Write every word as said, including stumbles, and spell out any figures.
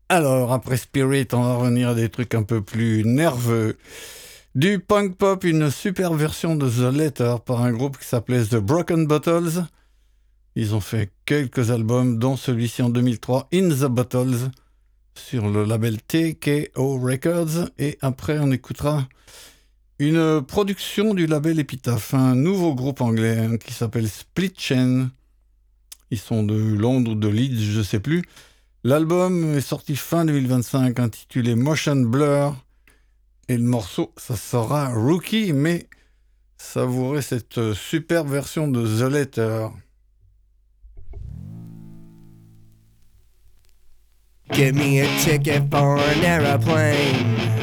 Alors, après Spirit, on va revenir à des trucs un peu plus nerveux. Du punk pop, une super version de The Letter par un groupe qui s'appelait The Broken Bottles. Ils ont fait quelques albums, dont celui-ci en deux mille trois, In the Bottles, sur le label T K O Records. Et après, on écoutera une production du label Epitaph, un nouveau groupe anglais hein, qui s'appelle Split Chain. Ils sont de Londres ou de Leeds, je ne sais plus. L'album est sorti fin deux mille vingt-cinq, intitulé Motion Blur. Et le morceau, ça sera Rookie, mais savourez cette superbe version de The Letter. Give me a ticket for an aeroplane.